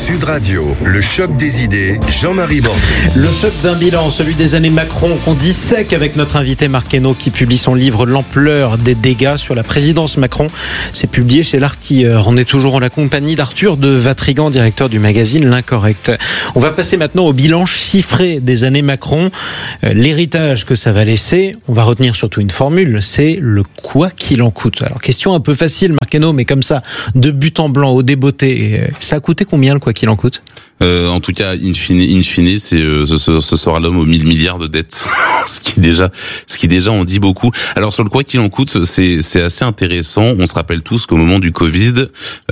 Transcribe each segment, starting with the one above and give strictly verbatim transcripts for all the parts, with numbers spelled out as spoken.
Sud Radio, le choc des idées, Jean-Marie Bordry. Le choc d'un bilan, celui des années Macron, qu'on dissèque avec notre invité Marc Hainaut qui publie son livre L'ampleur des dégâts sur la présidence Macron. C'est publié chez l'Artilleur. On est toujours en la compagnie d'Arthur de Vatrigan, directeur du magazine L'Incorrect. On va passer maintenant au bilan chiffré des années Macron. L'héritage que ça va laisser, on va retenir surtout une formule, c'est le quoi qu'il en coûte. Alors question un peu facile Marc Hainaut, mais comme ça, de but en blanc au débeauté, ça a coûté combien le quoi qu'il en coûte? Euh, en tout cas, in fine, in fine, c'est euh, ce, ce sera l'homme aux mille milliards de dettes, ce qui déjà, ce qui déjà en dit beaucoup. Alors sur le quoi qu'il en coûte, c'est c'est assez intéressant. On se rappelle tous qu'au moment du Covid,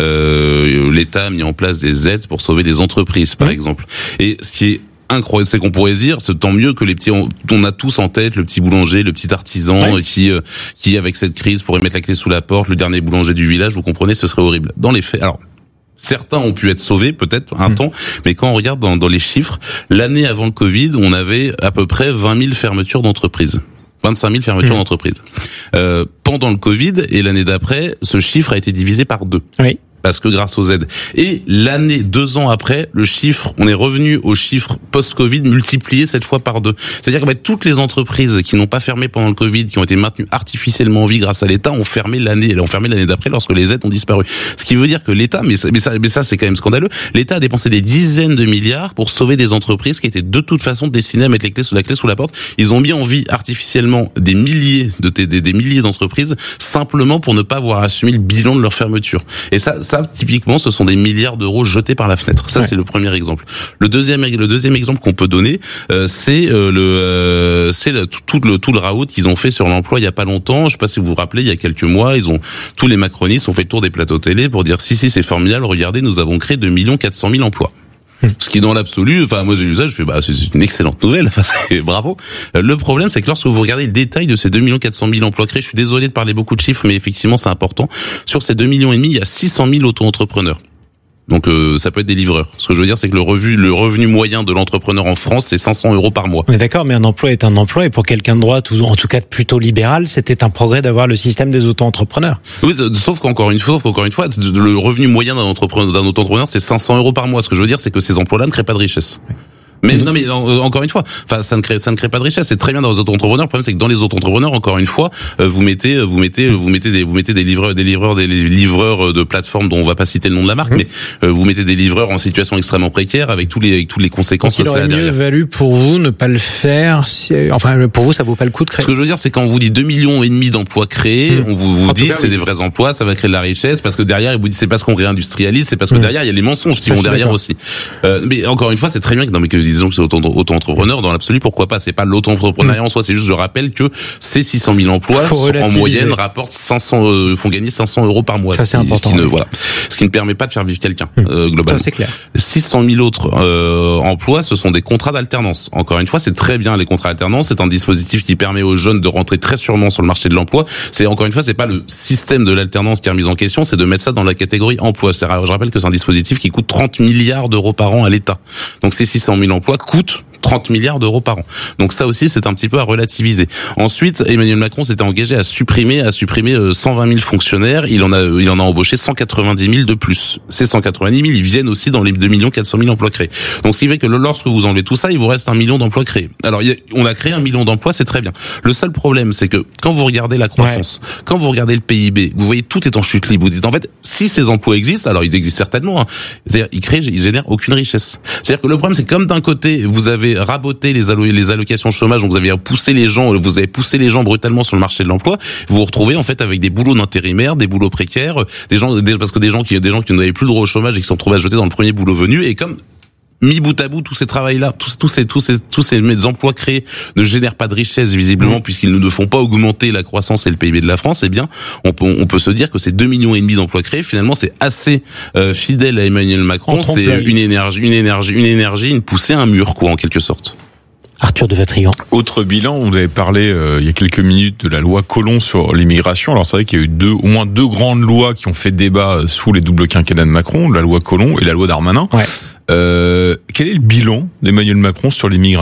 euh, l'État a mis en place des aides pour sauver les entreprises, par mmh. exemple. Et ce qui est incroyable, c'est qu'on pourrait dire, c'est tant mieux que les petits, on, on a tous en tête le petit boulanger, le petit artisan ouais. qui, euh, qui avec cette crise pourrait mettre la clé sous la porte, le dernier boulanger du village. Vous comprenez, ce serait horrible. Dans les faits, alors. Certains ont pu être sauvés, peut-être, un mmh. temps, mais quand on regarde dans, dans les chiffres, l'année avant le Covid, on avait à peu près vingt mille fermetures d'entreprises. vingt-cinq mille fermetures mmh. d'entreprises. Euh, pendant le Covid et l'année d'après, ce chiffre a été divisé par deux. Oui. Parce que grâce aux aides. Et l'année, deux ans après, le chiffre, on est revenu au chiffre post-Covid multiplié cette fois par deux. C'est-à-dire que bah, toutes les entreprises qui n'ont pas fermé pendant le Covid, qui ont été maintenues artificiellement en vie grâce à l'État, ont fermé l'année, ont fermé l'année d'après lorsque les aides ont disparu. Ce qui veut dire que l'État, mais ça, mais ça, mais ça c'est quand même scandaleux, l'État a dépensé des dizaines de milliards pour sauver des entreprises qui étaient de toute façon destinées à mettre les clés sous la clé sous la porte. Ils ont mis en vie artificiellement des milliers de des, des milliers d'entreprises simplement pour ne pas avoir assumé le bilan de leur fermeture. Et ça, ça typiquement, ce sont des milliards d'euros jetés par la fenêtre. Ça, ouais. c'est le premier exemple. Le deuxième, le deuxième exemple qu'on peut donner, euh, c'est euh, le, euh, c'est le, tout, tout le tout le raout qu'ils ont fait sur l'emploi il y a pas longtemps. Je sais pas si vous vous rappelez, il y a quelques mois, ils ont tous les macronistes ont fait le tour des plateaux télé pour dire si si c'est formidable. Regardez, nous avons créé deux millions quatre cent mille emplois. Ce qui dans l'absolu, enfin moi j'ai lu ça, je fais bah c'est une excellente nouvelle, enfin c'est bravo. Le problème c'est que lorsque vous regardez le détail de ces deux millions quatre cent mille emplois créés, je suis désolé de parler beaucoup de chiffres, mais effectivement c'est important. Sur ces deux millions et demi, il y a six cent mille auto-entrepreneurs. Donc euh, ça peut être des livreurs. Ce que je veux dire, c'est que le revenu, le revenu moyen de l'entrepreneur en France, c'est cinq cents euros par mois. On est d'accord, mais un emploi est un emploi, et pour quelqu'un de droite, ou en tout cas plutôt libéral, c'était un progrès d'avoir le système des auto-entrepreneurs. Oui, sauf qu'encore une fois, sauf qu'encore une fois, le revenu moyen d'un entrepreneur, d'un auto-entrepreneur, c'est cinq cents euros par mois. Ce que je veux dire, c'est que ces emplois-là ne créent pas de richesse. Oui. Mais non, mais encore une fois, enfin ça ne crée ça ne crée pas de richesse. C'est très bien dans les auto-entrepreneurs. Le problème c'est que dans les auto-entrepreneurs, encore une fois, vous mettez vous mettez vous mettez des vous mettez des livreurs des livreurs des livreurs de plateformes dont on va pas citer le nom de la marque, mmh. mais vous mettez des livreurs en situation extrêmement précaire avec tous les avec toutes les conséquences. Donc, il aurait mieux valu pour vous ne pas le faire. Si, enfin pour vous ça vaut pas le coup de créer. Ce que je veux dire c'est quand on vous dit deux millions et demi d'emplois créés, mmh. on vous vous dit c'est oui. des vrais emplois, ça va créer de la richesse parce que derrière il vous dit c'est parce qu'on réindustrialise, c'est parce que mmh. derrière il y a les mensonges qui ça, vont derrière aussi. Euh, mais encore une fois c'est très bien que non mais que disons que c'est autant autant entrepreneur dans l'absolu, pourquoi pas, c'est pas l'auto-entrepreneuriat mmh. en soi, c'est juste je rappelle que ces six cent mille emplois en moyenne rapportent cinq cents euh, font gagner cinq cents euros par mois, ça, ce, qui, ce qui ne voilà ce qui ne permet pas de faire vivre quelqu'un mmh. euh, globalement. Ça c'est clair. six cent mille autres euh, emplois, ce sont des contrats d'alternance. Encore une fois, c'est très bien les contrats d'alternance, c'est un dispositif qui permet aux jeunes de rentrer très sûrement sur le marché de l'emploi. C'est encore une fois, c'est pas le système de l'alternance qui est remis en question, c'est de mettre ça dans la catégorie emploi. C'est, je rappelle que c'est un dispositif qui coûte trente milliards d'euros par an à l'État. Donc ces six cent mille emplois coûtent trente milliards d'euros par an. Donc ça aussi, c'est un petit peu à relativiser. Ensuite, Emmanuel Macron s'était engagé à supprimer, à supprimer cent vingt mille fonctionnaires. Il en a, il en a embauché cent quatre-vingt-dix mille de plus. Ces cent quatre-vingt-dix mille, ils viennent aussi dans les deux millions quatre cent mille emplois créés. Donc ce qui fait que lorsque vous enlevez tout ça, il vous reste un million d'emplois créés. Alors, il y a, on a créé un million d'emplois, c'est très bien. Le seul problème, c'est que quand vous regardez la croissance, ouais. quand vous regardez le P I B, vous voyez tout est en chute libre. Vous dites, en fait, si ces emplois existent, alors ils existent certainement, hein. C'est-à-dire, ils créent, ils génèrent aucune richesse. C'est-à-dire que le problème, c'est que comme d'un côté, vous avez raboté les, allo- les allocations chômage, donc vous avez poussé les gens, vous avez poussé les gens brutalement sur le marché de l'emploi, vous vous retrouvez en fait avec des boulots d'intérimaires, des boulots précaires, des gens, des, parce que des gens qui, des gens qui n'avaient plus le droit au chômage et qui se sont retrouvés à jeter dans le premier boulot venu, et comme mis bout à bout, tous ces travails-là, tous, tous ces, tous ces, tous ces emplois créés ne génèrent pas de richesse visiblement, mmh. puisqu'ils ne font pas augmenter la croissance et le P I B de la France. Eh bien, on peut, on peut se dire que ces deux millions et demi d'emplois créés, finalement, c'est assez euh, fidèle à Emmanuel Macron. C'est une énergie, une énergie, une énergie, une poussée à un mur, quoi, en quelque sorte. Arthur de Vatrigan. Autre bilan, vous avez parlé euh, il y a quelques minutes de la loi Collomb sur l'immigration. Alors c'est vrai qu'il y a eu deux, au moins deux grandes lois qui ont fait débat sous les doubles quinquennats de Macron, la loi Collomb et la loi Darmanin. Ouais. Euh, quel est le bilan d'Emmanuel Macron sur l'immigration ?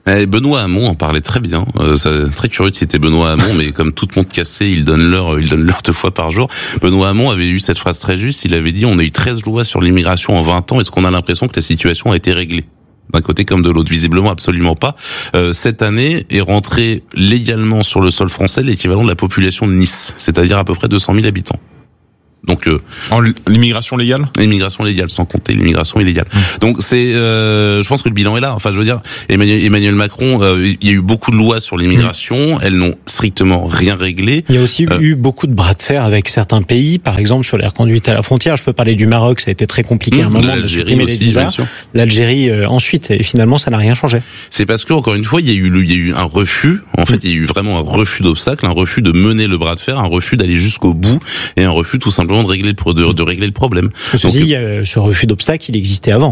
Eh, Benoît Hamon en parlait très bien. Euh, ça, très curieux de citer Benoît Hamon, mais comme tout le monde cassé, il donne l'heure, il donne l'heure deux fois par jour. Benoît Hamon avait eu cette phrase très juste. Il avait dit: on a eu treize lois sur l'immigration en vingt ans. Est-ce qu'on a l'impression que la situation a été réglée? D'un côté comme de l'autre, visiblement absolument pas. Euh, cette année est rentré légalement sur le sol français l'équivalent de la population de Nice, c'est-à-dire à peu près deux cent mille habitants. Donc euh, en l'immigration légale, l'immigration légale, sans compter l'immigration illégale. Mmh. Donc c'est, euh, je pense que le bilan est là. Enfin, je veux dire, Emmanuel, Emmanuel Macron, euh, il y a eu beaucoup de lois sur l'immigration, mmh. elles n'ont strictement rien réglé. Il y a aussi euh, eu beaucoup de bras de fer avec certains pays, par exemple sur les reconduites à la frontière. Je peux parler du Maroc, ça a été très compliqué mmh, à un moment de supprimer les visas. L'Algérie euh, ensuite, et finalement, ça n'a rien changé. C'est parce que encore une fois, il y a eu, il y a eu un refus. En fait, mmh. il y a eu vraiment un refus d'obstacle, un refus de mener le bras de fer, un refus d'aller jusqu'au bout, et un refus tout simplement de régler le, de, de régler le problème. Ceci dit, euh, ce refus d'obstacle, il existait avant.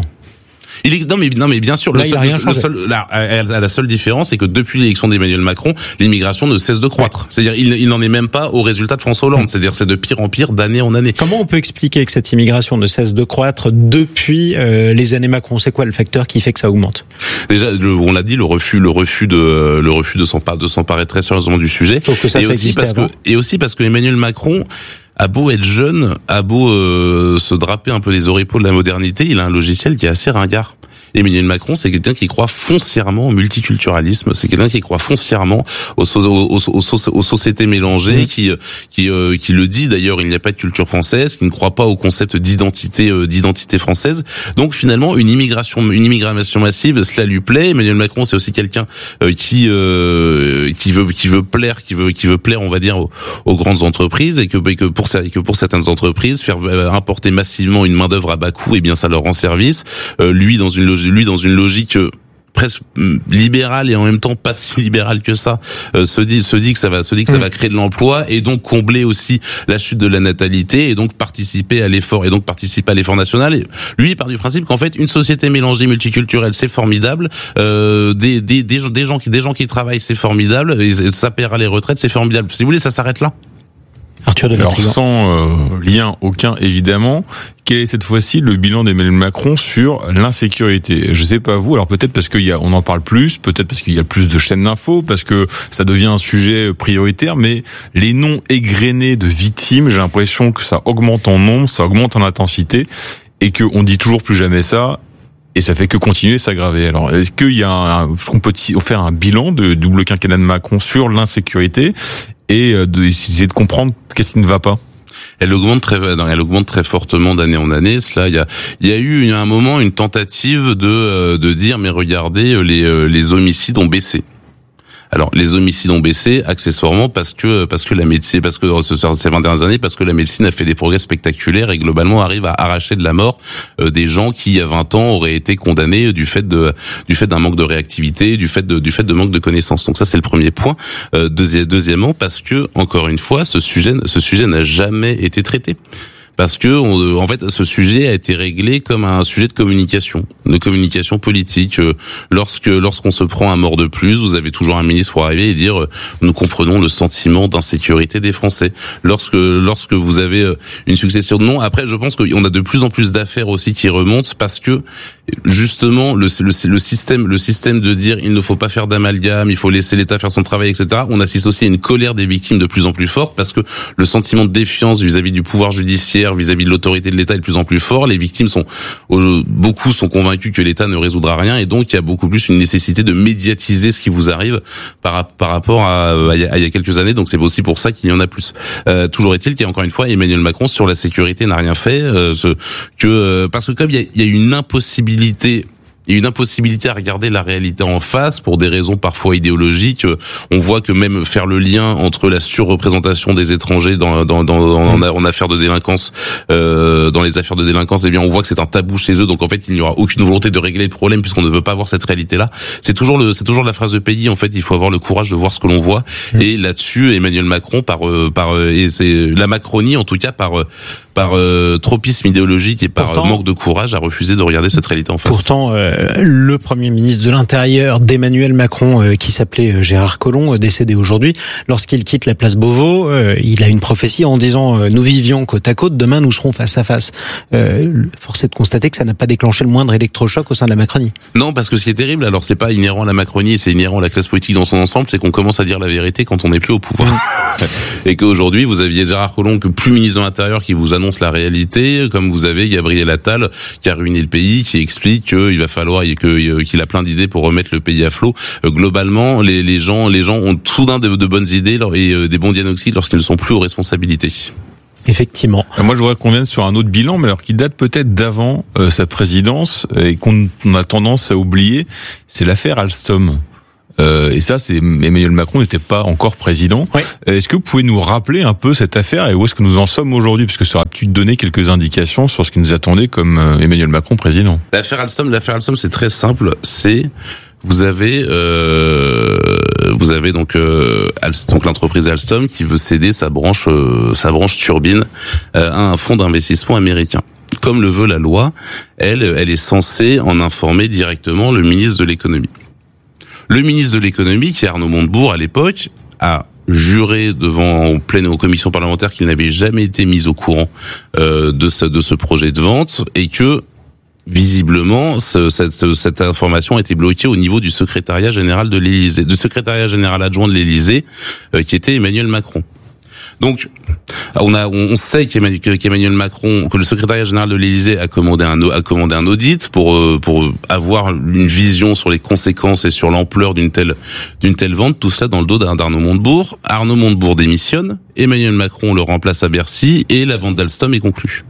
Il est, non mais non mais bien sûr, là, le seul, le seul, la, la seule différence, c'est que depuis l'élection d'Emmanuel Macron, l'immigration ne cesse de croître. Ouais. C'est-à-dire, il, il n'en est même pas au résultat de François Hollande. Mmh. C'est-à-dire, c'est de pire en pire, d'année en année. Comment on peut expliquer que cette immigration ne cesse de croître depuis euh, les années Macron? C'est quoi le facteur qui fait que ça augmente? Déjà, le, on l'a dit, le refus, le refus de, le refus de s'emparer, de s'emparer très sérieusement du sujet. Sauf que ça, et ça aussi parce avant. que, et aussi parce que Emmanuel Macron a beau être jeune, a beau euh, se draper un peu les oripeaux de la modernité, il a un logiciel qui est assez ringard. Emmanuel Macron, c'est quelqu'un qui croit foncièrement au multiculturalisme, c'est quelqu'un qui croit foncièrement aux, aux, aux, aux, aux sociétés mélangées, mmh. qui qui euh, qui le dit d'ailleurs, il n'y a pas de culture française, qui ne croit pas au concept d'identité euh, d'identité française. Donc finalement, une immigration une immigration massive, cela lui plaît. Emmanuel Macron, c'est aussi quelqu'un euh, qui euh, qui veut qui veut plaire, qui veut qui veut plaire, on va dire aux, aux grandes entreprises, et que et que pour et que pour certaines entreprises, faire importer massivement une main d'œuvre à bas coût, et eh bien ça leur rend service. Euh, lui dans une logique lui dans une logique presque libérale et en même temps pas si libérale que ça, euh, se dit se dit que ça va se dit que ça va créer de l'emploi et donc combler aussi la chute de la natalité et donc participer à l'effort et donc participer à l'effort national. Et lui il part du principe qu'en fait une société mélangée multiculturelle c'est formidable, euh, des des des gens des gens qui des gens qui travaillent c'est formidable, et ça paiera les retraites c'est formidable. Si vous voulez ça s'arrête là. Arthur de Alors sans euh, lien aucun évidemment, quel est cette fois-ci le bilan d'Emmanuel Macron sur l'insécurité? Je sais pas vous, alors peut-être parce qu'il y a, on en parle plus, peut-être parce qu'il y a plus de chaînes d'infos, parce que ça devient un sujet prioritaire, mais les noms égrenés de victimes, j'ai l'impression que ça augmente en nombre, ça augmente en intensité, et qu'on dit toujours plus jamais ça. Et ça fait que continuer, s'aggraver. Alors, est-ce qu'il y a un, est-ce qu'on peut faire un bilan de double quinquennat de Macron sur l'insécurité et de essayer de comprendre qu'est-ce qui ne va pas? Elle augmente très, elle augmente très fortement d'année en année. Cela, il y a, il y a eu à un moment une tentative de, de dire, mais regardez, les, les homicides ont baissé. Alors, les homicides ont baissé, accessoirement, parce que, parce que la médecine, parce que, ces vingt dernières années, parce que la médecine a fait des progrès spectaculaires et globalement arrive à arracher de la mort, euh, des gens qui, il y a vingt ans, auraient été condamnés du fait de, du fait d'un manque de réactivité, du fait de, du fait de manque de connaissances. Donc ça, c'est le premier point. Euh, deuxi- deuxièmement, parce que, encore une fois, ce sujet, ce sujet n'a jamais été traité. Parce que, on, en fait, ce sujet a été réglé comme un sujet de communication, de communication politique. Lorsque, lorsqu'on se prend un mort de plus, vous avez toujours un ministre pour arriver et dire nous comprenons le sentiment d'insécurité des Français. Lorsque, lorsque vous avez une succession de noms, après, je pense qu'on a de plus en plus d'affaires aussi qui remontent parce que justement le, le, le système, le système de dire il ne faut pas faire d'amalgame, il faut laisser l'État faire son travail, et cetera. On assiste aussi à une colère des victimes de plus en plus forte parce que le sentiment de défiance vis-à-vis du pouvoir judiciaire, vis-à-vis de l'autorité de l'État est de plus en plus fort. Les victimes sont, beaucoup sont convaincus que l'État ne résoudra rien et donc il y a beaucoup plus une nécessité de médiatiser ce qui vous arrive par, par rapport à, à, à il y a quelques années. Donc c'est aussi pour ça qu'il y en a plus. Euh, toujours est-il qu'il y a encore une fois Emmanuel Macron sur la sécurité n'a rien fait, euh, ce, que euh, parce que comme il y a, il y a une impossibilité. Il y a une impossibilité à regarder la réalité en face pour des raisons parfois idéologiques. On voit que même faire le lien entre la surreprésentation des étrangers dans, dans, dans, en, en affaires de délinquance, euh, dans les affaires de délinquance, eh bien, on voit que c'est un tabou chez eux. Donc, en fait, il n'y aura aucune volonté de régler le problème puisqu'on ne veut pas voir cette réalité-là. C'est toujours le, c'est toujours la phrase de Pays. En fait, il faut avoir le courage de voir ce que l'on voit. Mmh. Et là-dessus, Emmanuel Macron, par, par, et c'est la Macronie, en tout cas, par, par euh, tropisme idéologique et par pourtant, euh, manque de courage, a refusé de regarder cette réalité en face. Pourtant, euh, le Premier ministre de l'Intérieur d'Emmanuel Macron, euh, qui s'appelait Gérard Collomb, euh, décédé aujourd'hui, lorsqu'il quitte la place Beauvau, euh, il a une prophétie en disant euh, « Nous vivions côte à côte, demain nous serons face à face euh, ». Force est de constater que ça n'a pas déclenché le moindre électrochoc au sein de la Macronie. Non, parce que ce qui est terrible, alors c'est pas inhérent à la Macronie, c'est inhérent à la classe politique dans son ensemble, c'est qu'on commence à dire la vérité quand on n'est plus au pouvoir. Mmh. Et qu'aujourd'hui, vous aviez Gérard Collomb, que plus ministre de l'Intérieur, qui vous annonce la réalité, comme vous avez Gabriel Attal, qui a ruiné le pays, qui explique qu'il va falloir, qu'il a plein d'idées pour remettre le pays à flot. Globalement, les, les gens, les gens ont soudain de, de bonnes idées et des bons diagnostics lorsqu'ils ne sont plus aux responsabilités. Effectivement. Moi, je voudrais qu'on vienne sur un autre bilan, mais alors qui date peut-être d'avant euh, sa présidence et qu'on a tendance à oublier, c'est l'affaire Alstom. Euh, et ça, c'est Emmanuel Macron n'était pas encore président. Oui. Est-ce que vous pouvez nous rappeler un peu cette affaire et où est-ce que nous en sommes aujourd'hui, parce que ça aura pu donner quelques indications sur ce qui nous attendait comme euh, Emmanuel Macron président. L'affaire Alstom, l'affaire Alstom, c'est très simple. C'est vous avez euh, vous avez donc euh, Alstom, donc l'entreprise Alstom qui veut céder sa branche euh, sa branche turbine euh, à un fonds d'investissement américain. Comme le veut la loi, elle elle est censée en informer directement le ministre de l'économie. Le ministre de l'économie, qui est Arnaud Montebourg à l'époque, a juré devant en pleine aux commissions parlementaires qu'il n'avait jamais été mis au courant euh, de ce de ce projet de vente et que visiblement, ce, cette, cette information a été bloquée au niveau du secrétariat général de l'Élysée, du secrétariat général adjoint de l'Élysée, euh, qui était Emmanuel Macron. Donc, on a, on sait qu'Emmanuel, qu'Emmanuel Macron, que le secrétariat général de l'Élysée a commandé un, a commandé un audit pour, pour avoir une vision sur les conséquences et sur l'ampleur d'une telle, d'une telle vente. Tout cela dans le dos d'Arnaud Montebourg. Arnaud Montebourg démissionne, Emmanuel Macron le remplace à Bercy et la vente d'Alstom est conclue.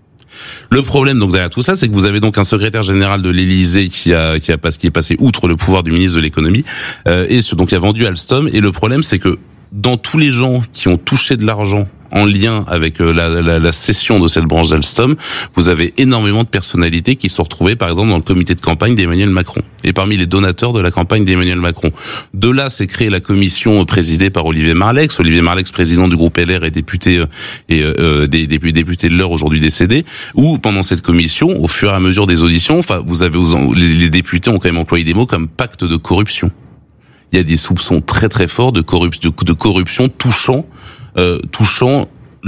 Le problème donc derrière tout ça, c'est que vous avez donc un secrétaire général de l'Élysée qui a qui a pas qui est passé outre le pouvoir du ministre de l'économie euh, et ce, donc qui a vendu Alstom. Et le problème, c'est que dans tous les gens qui ont touché de l'argent en lien avec la, la, la cession de cette branche d'Alstom, vous avez énormément de personnalités qui se sont retrouvées, par exemple, dans le comité de campagne d'Emmanuel Macron et parmi les donateurs de la campagne d'Emmanuel Macron. De là, s'est créée la commission présidée par Olivier Marleix. Olivier Marleix, président du groupe L R et député euh, et euh, des, des députés de l'Eure aujourd'hui décédé. Où pendant cette commission, au fur et à mesure des auditions, enfin, vous avez les, les députés ont quand même employé des mots comme pacte de corruption. Il y a des soupçons très très forts de corruption, de, de corruption touchant, euh, touchant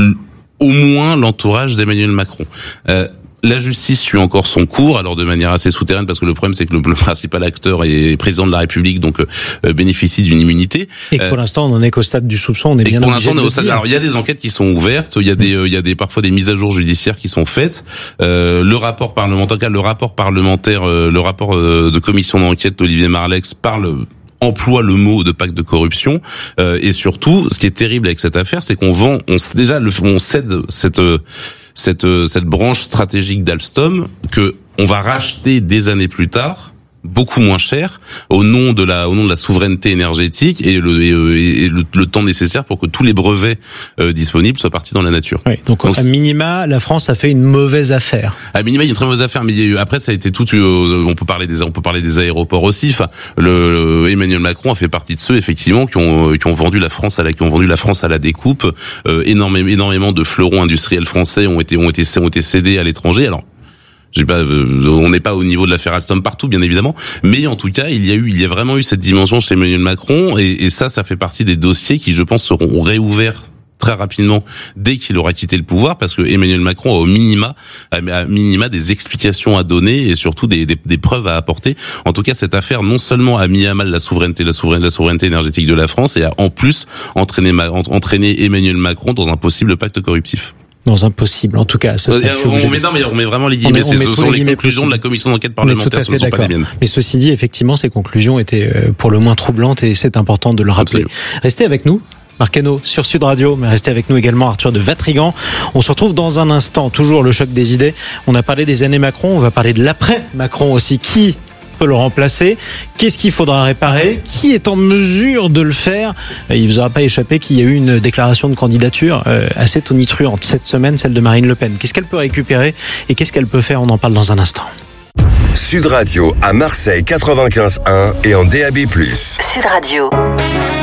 au moins l'entourage d'Emmanuel Macron. Euh, la justice suit encore son cours, alors de manière assez souterraine, parce que le problème c'est que le, le principal acteur est président de la République, donc euh, bénéficie d'une immunité. Et que pour euh, l'instant, on en est qu'au stade du soupçon, on est bien pour obligé l'instant, on est au de stade. dire. Alors il y a des enquêtes qui sont ouvertes, il y a des, euh, il y a des parfois des mises à jour judiciaires qui sont faites. Euh, le rapport parlementaire, en tout cas, le rapport parlementaire, euh, le rapport euh, de commission d'enquête d'Olivier Marleix parle. Emploie le mot de pacte de corruption euh, et surtout, ce qui est terrible avec cette affaire, c'est qu'on vend, on déjà le, on cède cette cette cette branche stratégique d'Alstom que on va racheter des années plus tard, beaucoup moins cher, au nom de la au nom de la souveraineté énergétique et le et, et le, le temps nécessaire pour que tous les brevets euh, disponibles soient partis dans la nature. Oui, donc, donc à minima, la France a fait une mauvaise affaire. À minima, il y a une très mauvaise affaire, mais après ça a été tout. Euh, on peut parler des on peut parler des aéroports aussi. Enfin, le, le Emmanuel Macron a fait partie de ceux effectivement qui ont qui ont vendu la France à la qui ont vendu la France à la découpe. Euh, énormément énormément de fleurons industriels français ont été ont été ont été cédés à l'étranger. Alors. J'ai pas, euh, on n'est pas au niveau de l'affaire Alstom partout, bien évidemment, mais en tout cas, il y a eu, il y a vraiment eu cette dimension chez Emmanuel Macron, et, et ça, ça fait partie des dossiers qui, je pense, seront réouverts très rapidement dès qu'il aura quitté le pouvoir, parce que Emmanuel Macron a au minima, a minima des explications à donner et surtout des, des, des preuves à apporter. En tout cas, cette affaire non seulement a mis à mal la souveraineté, la souveraineté, la souveraineté énergétique de la France, et a en plus entraîné, entraîné Emmanuel Macron dans un possible pacte corruptif. Dans un possible, en tout cas. À ce stade, on, on met, non, mais on met vraiment les guillemets. Ce sont les, les conclusions possibles de la commission d'enquête parlementaire, ce ne sont pas les miennes. Mais ceci dit, effectivement, ces conclusions étaient pour le moins troublantes et c'est important de le rappeler. Absolument. Restez avec nous. Marc Hainaut sur Sud Radio, mais restez avec nous également Arthur de Vatrigan. On se retrouve dans un instant, toujours le choc des idées. On a parlé des années Macron, on va parler de l'après-Macron aussi. Qui peut le remplacer? Qu'est-ce qu'il faudra réparer? Qui est en mesure de le faire? Il ne vous aura pas échappé qu'il y a eu une déclaration de candidature assez tonitruante cette semaine, celle de Marine Le Pen. Qu'est-ce qu'elle peut récupérer et qu'est-ce qu'elle peut faire? On en parle dans un instant. Sud Radio à Marseille quatre-vingt-quinze point un et en D A B plus. Sud Radio.